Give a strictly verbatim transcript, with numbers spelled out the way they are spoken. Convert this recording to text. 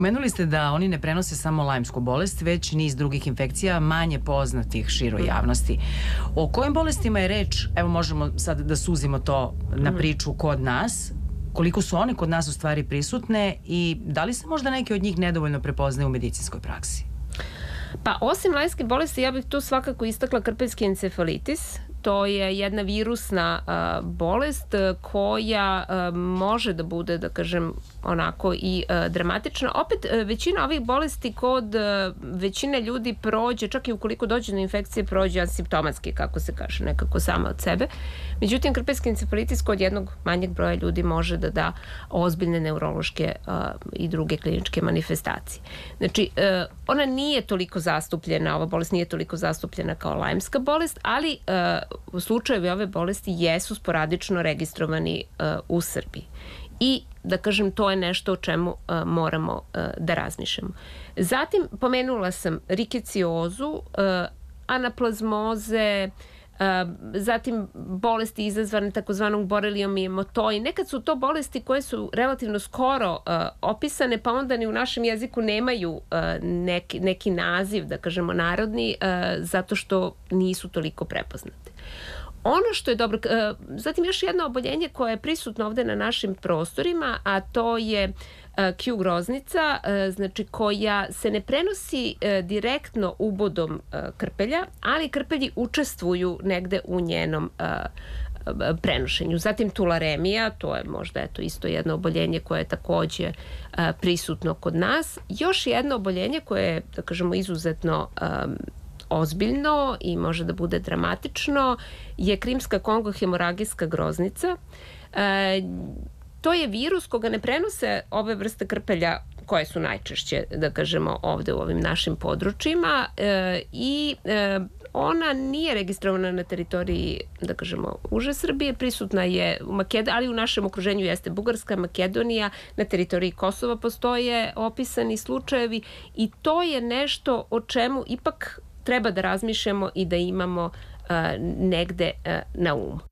Menuli ste da oni ne prenose samo lajmsku bolest, već niz drugih infekcija manje poznatih široj javnosti. O kojim bolestima je reč? Evo možemo sad da suzimo to na priču kod nas. Koliko su one kod nas u stvari prisutne i da li se možda neke od njih nedovoljno prepoznaju u medicinskoj praksi? Pa osim lajmske bolesti ja bih tu svakako istakla krpeljski encefalitis. To je jedna virusna uh, bolest koja uh, može da bude, da kažem, onako i uh, dramatična. Opet, uh, većina ovih bolesti kod uh, većine ljudi prođe, čak i ukoliko dođe do infekcije, prođe asimptomatski, kako se kaže, nekako sama od sebe. Međutim, krpeljski encefalitis kod jednog manjeg broja ljudi može da da ozbiljne neurološke uh, i druge kliničke manifestacije. Znači, uh, ona nije toliko zastupljena, ova bolest nije toliko zastupljena kao lajmska bolest, ali uh, u slučajevi ove bolesti jesu sporadično registrovani uh, u Srbiji. I, da kažem, to je nešto o čemu uh, moramo uh, da razmišljamo. Zatim, pomenula sam rikeciozu, uh, anaplazmoze, uh, zatim bolesti izazvane takozvanom borelijom i emotoi. Nekad su to bolesti koje su relativno skoro uh, opisane, pa onda ni u našem jeziku nemaju uh, neki, neki naziv, da kažemo, narodni, uh, zato što nisu toliko prepoznate. Ono što je dobro, uh, zatim još jedno oboljenje koje je prisutno ovde na našim prostorima, a to je uh, Q groznica, uh, znači koja se ne prenosi uh, direktno ubodom uh, krpelja, ali krpelji učestvuju negde u njenom uh, prenošenju. Zatim tularemija, to je možda eto isto jedno oboljenje koje je takođe uh, prisutno kod nas. Još jedno oboljenje koje je, da kažemo, izuzetno um, ozbiljno i može da bude dramatično je krimska kongohemoragijska groznica. E, to je virus koga ne prenose ove vrste krpelja koje su najčešće, da kažemo, ovde u ovim našim područjima e, i e, ona nije registrovana na teritoriji, da kažemo, uže Srbije, prisutna je u Makedoniji, ali u našem okruženju jeste Bugarska, Makedonija, na teritoriji Kosova postoje opisani slučajevi i to je nešto o čemu ipak treba da razmišljamo i da imamo uh, negde uh, na umu.